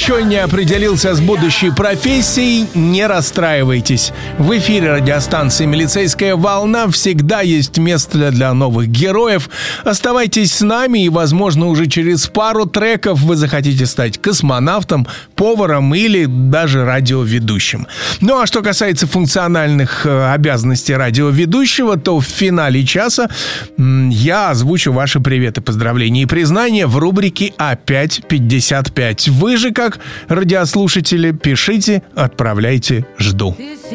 еще не определился с будущей профессией, не расстраивайтесь. В эфире радиостанции «Милицейская волна» всегда есть место для новых героев. Оставайтесь с нами, и, возможно, уже через пару треков вы захотите стать космонавтом, поваром или даже радиоведущим. Ну а что касается функциональных обязанностей радиоведущего, то в финале часа я озвучу ваши приветы, поздравления и признания в рубрике «Опять 55». Вы же, как радиослушатели, пишите, отправляйте, жду.